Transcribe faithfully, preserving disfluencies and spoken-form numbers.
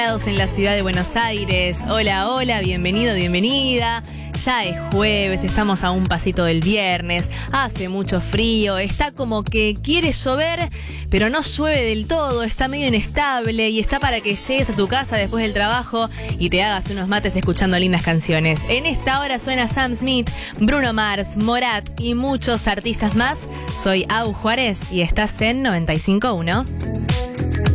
En la ciudad de Buenos Aires. Hola, hola, bienvenido, bienvenida. Ya es jueves, estamos a un pasito del viernes, hace mucho frío, está como que quiere llover, pero no llueve del todo, está medio inestable y está para que llegues a tu casa después del trabajo y te hagas unos mates escuchando lindas canciones. En esta hora suena Sam Smith, Bruno Mars, Morat y muchos artistas más. Soy Au Juárez y estás en noventa y cinco punto uno.